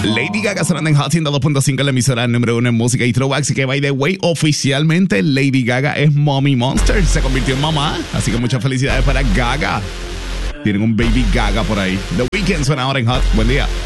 Lady Gaga sonando en Hot 102.5, la emisora número 1 en música y throwbacks. Y que, by the way, oficialmente Lady Gaga es Mommy Monster. Se convirtió en mamá. Así que muchas felicidades para Gaga. Tienen un baby Gaga por ahí. The Weeknd suena ahora en Hot. Buen día.